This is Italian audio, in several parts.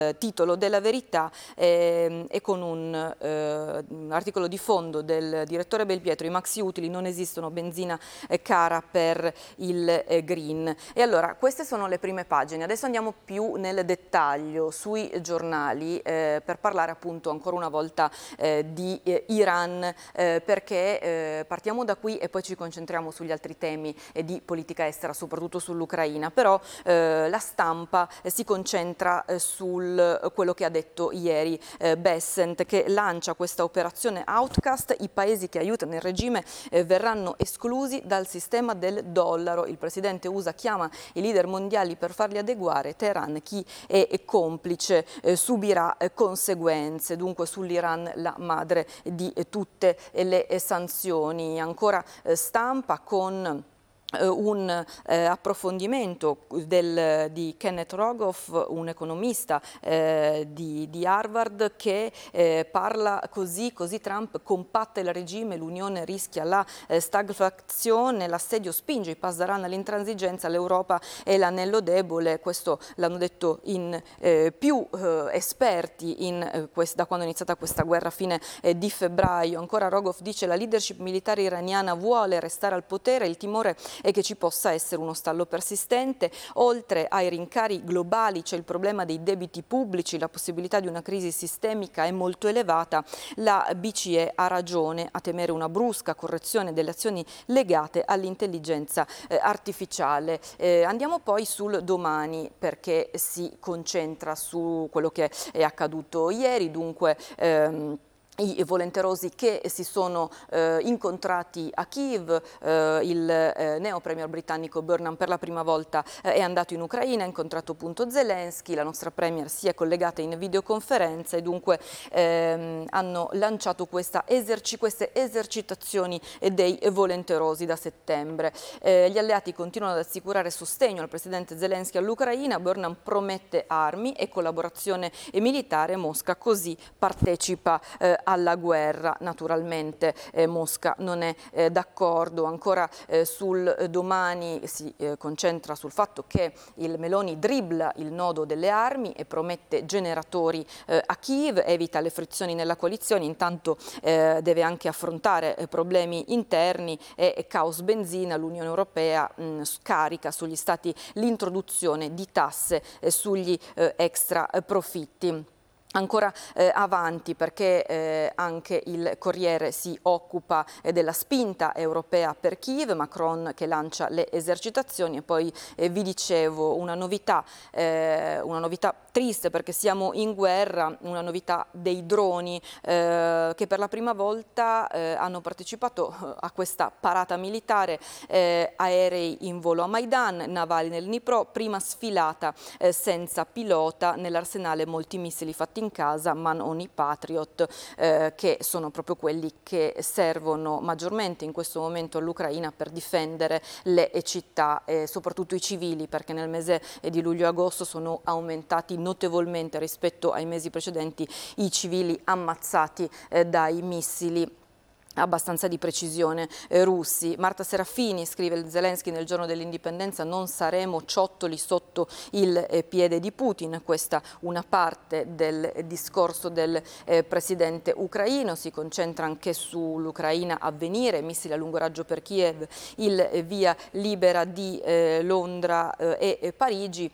titolo della Verità e con un articolo di fondo del direttore Belpietro: i maxi utili, non esistono benzina cara per il green. E allora queste sono le prime pagine. Adesso andiamo più nel dettaglio sui giornali per parlare appunto ancora una volta di Iran, perché partiamo da qui e poi ci concentriamo sugli altri temi di politica estera, soprattutto sull'Ucraina. Però la stampa si concentra sul quello che ha detto ieri Bessent, che lancia questa operazione Outcast: i paesi che aiutano il regime verranno esclusi dal sistema del dollaro. Il presidente USA chiama i leader mondiali per farli adeguare. Teheran, chi è complice subirà conseguenze. Dunque sull'Iran, la madre di tutte le sanzioni. Ancora stampa con un approfondimento di Kenneth Rogoff, un economista di Harvard, che parla così Trump compatta il regime, l'Unione rischia la stagflazione, l'assedio spinge i Pasdaran all'intransigenza, l'Europa è l'anello debole. Questo l'hanno detto in più esperti da quando è iniziata questa guerra a fine di febbraio. Ancora Rogoff dice: la leadership militare iraniana vuole restare al potere, il timore e che ci possa essere uno stallo persistente. Oltre ai rincari globali c'è il problema dei debiti pubblici, la possibilità di una crisi sistemica è molto elevata. La BCE ha ragione a temere una brusca correzione delle azioni legate all'intelligenza artificiale. Andiamo poi sul Domani, perché si concentra su quello che è accaduto ieri. Dunque i volenterosi che si sono incontrati a Kiev. Il neo premier britannico Burnham per la prima volta è andato in Ucraina, ha incontrato appunto Zelensky, la nostra premier si è collegata in videoconferenza e dunque hanno lanciato queste esercitazioni dei volenterosi da settembre. Gli alleati continuano ad assicurare sostegno al presidente Zelensky all'Ucraina. Burnham promette armi e collaborazione militare. Mosca così partecipa alla guerra. Naturalmente Mosca non è d'accordo. Ancora sul Domani si concentra sul fatto che il Meloni dribbla il nodo delle armi e promette generatori a Kiev, evita le frizioni nella coalizione, intanto deve anche affrontare problemi interni e caos benzina. L'Unione Europea scarica sugli stati l'introduzione di tasse sugli extra profitti. Ancora avanti, perché anche il Corriere si occupa della spinta europea per Kiev, Macron che lancia le esercitazioni. E poi vi dicevo una novità triste, perché siamo in guerra, una novità dei droni che per la prima volta hanno partecipato a questa parata militare, aerei in volo a Maidan, navali nel Dnipro, prima sfilata senza pilota, nell'arsenale molti missili fatti in casa, ma non i Patriot, che sono proprio quelli che servono maggiormente in questo momento all'Ucraina per difendere le città e soprattutto i civili, perché nel mese di luglio e agosto sono aumentati notevolmente rispetto ai mesi precedenti i civili ammazzati dai missili abbastanza di precisione russi. Marta Serafini scrive: Zelensky nel giorno dell'indipendenza: non saremo ciottoli sotto il piede di Putin. Questa una parte del discorso del presidente ucraino. Si concentra anche sull'Ucraina a venire, missili a lungo raggio per Kiev, il via libera di Londra e Parigi,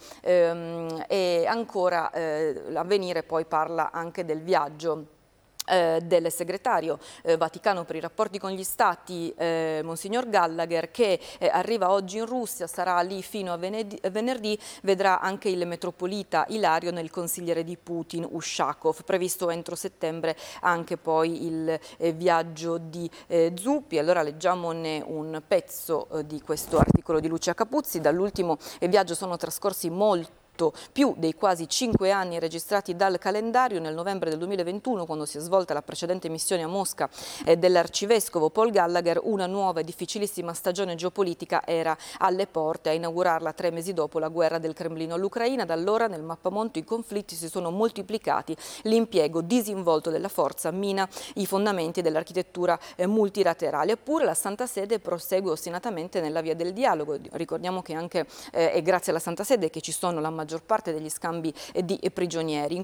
e ancora l'Avvenire poi parla anche del viaggio del segretario Vaticano per i rapporti con gli stati, Monsignor Gallagher, che arriva oggi in Russia, sarà lì fino a venerdì, vedrà anche il metropolita Ilario nel consigliere di Putin Ushakov. Previsto entro settembre anche poi il viaggio di Zuppi. Allora leggiamone un pezzo di questo articolo di Lucia Capuzzi. Dall'ultimo viaggio sono trascorsi più dei quasi 5 anni registrati dal calendario. Nel novembre del 2021, quando si è svolta la precedente missione a Mosca dell'arcivescovo Paul Gallagher, una nuova e difficilissima stagione geopolitica era alle porte. A inaugurarla 3 mesi dopo la guerra del Cremlino all'Ucraina. Da allora nel mappamondo i conflitti si sono moltiplicati. L'impiego disinvolto della forza mina i fondamenti dell'architettura multilaterale. Eppure la Santa Sede prosegue ostinatamente nella via del dialogo. Ricordiamo che anche è grazie alla Santa Sede che ci sono la maggior parte degli scambi di prigionieri.